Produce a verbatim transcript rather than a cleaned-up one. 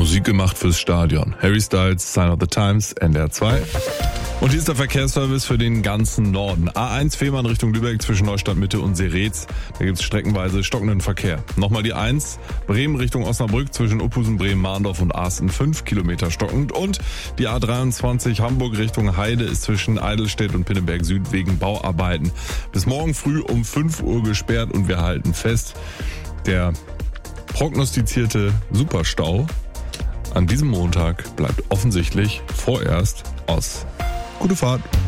Musik gemacht fürs Stadion. Harry Styles, Sign of the Times, N D R zwei. Und hier ist der Verkehrsservice für den ganzen Norden. A eins Fehmarn Richtung Lübeck zwischen Neustadt Mitte und Seretz. Da gibt es streckenweise stockenden Verkehr. Nochmal die eins Bremen Richtung Osnabrück zwischen Uphusen, Bremen, Mahndorf und Asten fünf Kilometer stockend. Und die A dreiundzwanzig Hamburg Richtung Heide ist zwischen Eidelstedt und Pinneberg Süd wegen Bauarbeiten bis morgen früh um fünf Uhr gesperrt. Und wir halten fest, der prognostizierte Superstau an diesem Montag bleibt offensichtlich vorerst aus. Gute Fahrt!